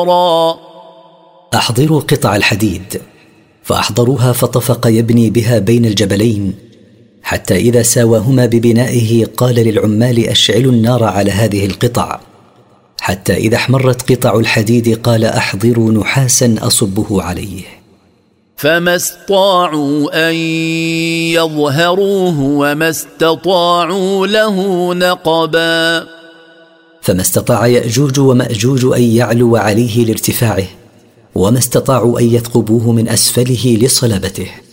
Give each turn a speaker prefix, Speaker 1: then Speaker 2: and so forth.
Speaker 1: أحضروا قطع الحديد. فأحضروها فطفق يبني بها بين الجبلين، حتى إذا ساواهما ببنائه قال للعمال أشعلوا النار على هذه القطع، حتى إذا احمرت قطع الحديد قال أحضروا نحاسا أصبه عليه.
Speaker 2: فما استطاعوا أن يظهروه وما استطاعوا له نقبا.
Speaker 1: فما استطاع يأجوج ومأجوج أن يعلو عليه لارتفاعه، وما استطاعوا أن يثقبوه من أسفله لصلابته.